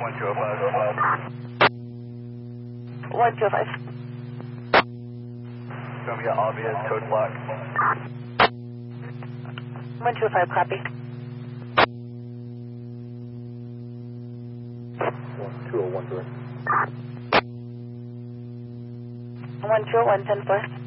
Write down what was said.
1205. It's going to be an obvious code block. 125, copy. 2013. 121, 10-4.